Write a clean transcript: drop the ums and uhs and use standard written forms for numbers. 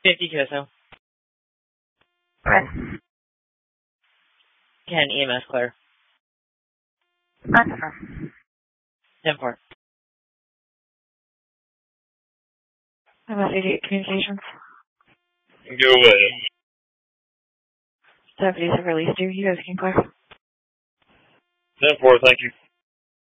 50 Coso. Right. Ken, EMS clear. 9-4. 10-4. MS-88 Communications. Go away. Deputies have released you. You guys can clear. 10-4, thank you.